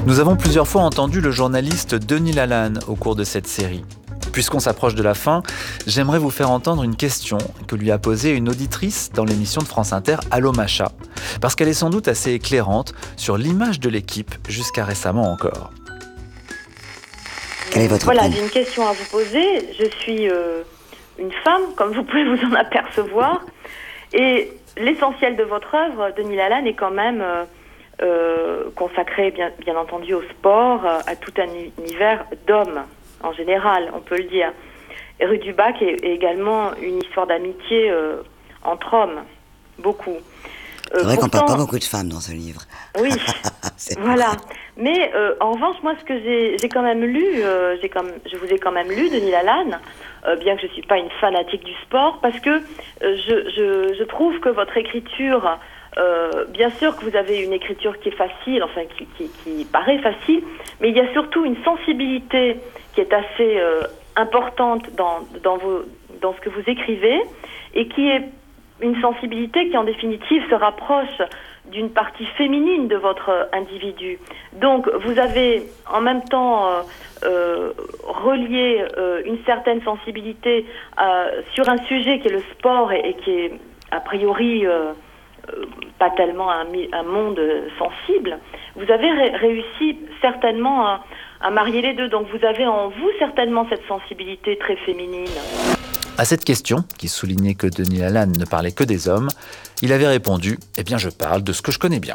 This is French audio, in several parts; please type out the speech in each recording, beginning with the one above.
Nous avons plusieurs fois entendu le journaliste Denis Lalanne au cours de cette série. Puisqu'on s'approche de la fin, j'aimerais vous faire entendre une question que lui a posée une auditrice dans l'émission de France Inter Allô Macha, parce qu'elle est sans doute assez éclairante sur l'image de l'équipe jusqu'à récemment encore. Quel est votre Voilà, prénom ? j'ai une question à vous poser. Je suis une femme, comme vous pouvez vous en apercevoir, et l'essentiel de votre œuvre, Denis Lalanne, est quand même consacré, bien entendu, au sport, à tout un univers d'hommes, en général, on peut le dire. Et Rue du Bac est également une histoire d'amitié entre hommes, beaucoup. C'est vrai qu'on pourtant, parle pas beaucoup de femmes dans ce livre. Oui, C'est voilà. Mais en revanche, moi, ce que j'ai quand même lu, je vous ai quand même lu, Denis Lalanne, bien que je suis pas une fanatique du sport, parce que je trouve que votre écriture, bien sûr que vous avez une écriture qui est facile, enfin qui paraît facile, mais il y a surtout une sensibilité qui est assez importante dans ce que vous écrivez, et qui est une sensibilité qui, en définitive, se rapproche d'une partie féminine de votre individu. Donc, vous avez en même temps relié une certaine sensibilité sur un sujet qui est le sport et qui est, a priori, pas tellement un monde sensible. Vous avez réussi certainement à marier les deux. Donc, vous avez en vous certainement cette sensibilité très féminine. À cette question, qui soulignait que Denis Lalanne ne parlait que des hommes, il avait répondu « Eh bien, je parle de ce que je connais bien ».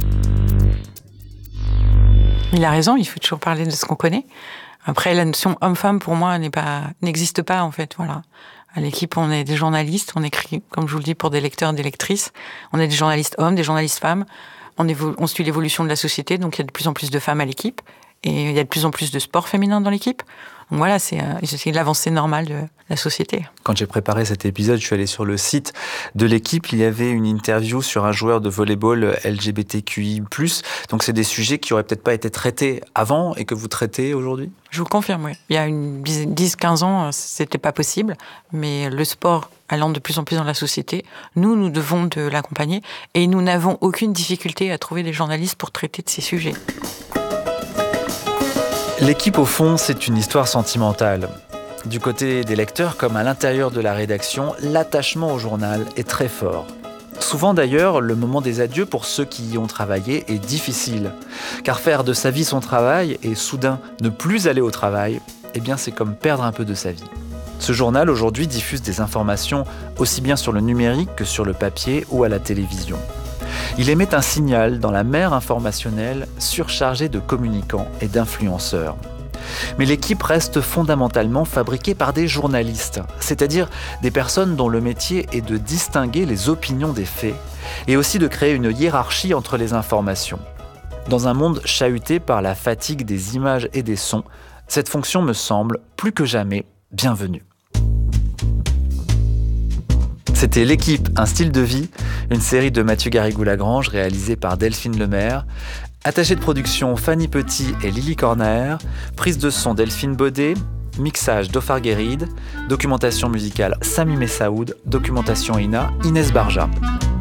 Il a raison, il faut toujours parler de ce qu'on connaît. Après, la notion homme-femme, pour moi, n'existe pas, en fait, voilà. À l'équipe, on est des journalistes, on écrit, comme je vous le dis, pour des lecteurs et des lectrices. On est des journalistes hommes, des journalistes femmes. On suit l'évolution de la société, donc il y a de plus en plus de femmes à l'équipe. Et il y a de plus en plus de sport féminin dans l'équipe. Donc voilà, c'est l'avancée normale de la société. Quand j'ai préparé cet épisode, je suis allé sur le site de l'équipe. Il y avait une interview sur un joueur de volleyball LGBTQI+. Donc c'est des sujets qui n'auraient peut-être pas été traités avant et que vous traitez aujourd'hui ? Je vous confirme, oui. Il y a 10-15 ans, c'était pas possible. Mais le sport allant de plus en plus dans la société, nous devons de l'accompagner. Et nous n'avons aucune difficulté à trouver des journalistes pour traiter de ces sujets. L'équipe, au fond, c'est une histoire sentimentale. Du côté des lecteurs, comme à l'intérieur de la rédaction, l'attachement au journal est très fort. Souvent d'ailleurs, le moment des adieux pour ceux qui y ont travaillé est difficile. Car faire de sa vie son travail et soudain ne plus aller au travail, eh bien c'est comme perdre un peu de sa vie. Ce journal aujourd'hui diffuse des informations aussi bien sur le numérique que sur le papier ou à la télévision. Il émet un signal dans la mer informationnelle surchargée de communicants et d'influenceurs. Mais l'équipe reste fondamentalement fabriquée par des journalistes, c'est-à-dire des personnes dont le métier est de distinguer les opinions des faits et aussi de créer une hiérarchie entre les informations. Dans un monde chahuté par la fatigue des images et des sons, cette fonction me semble plus que jamais bienvenue. C'était L'équipe, un style de vie, une série de Mathieu Garrigou-Lagrange réalisée par Delphine Lemaire. Attachée de production Fanny Petit et Lily Corner. Prise de son Delphine Baudet. Mixage d'Ofar Guéride. Documentation musicale Sami Messaoud. Documentation INA Inès Barja.